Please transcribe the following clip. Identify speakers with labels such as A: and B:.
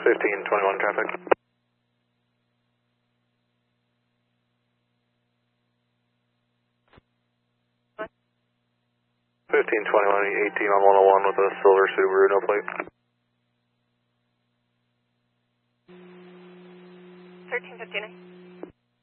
A: 1521 traffic. 1521, 18 on 101 with a silver Subaru, no plate.
B: 1359.